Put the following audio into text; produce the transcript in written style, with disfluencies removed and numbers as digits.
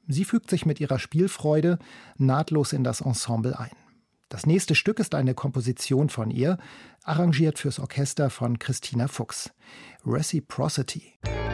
Sie fügt sich mit ihrer Spielfreude nahtlos in das Ensemble ein. Das nächste Stück ist eine Komposition von ihr, arrangiert fürs Orchester von Christina Fuchs. Reciprocity.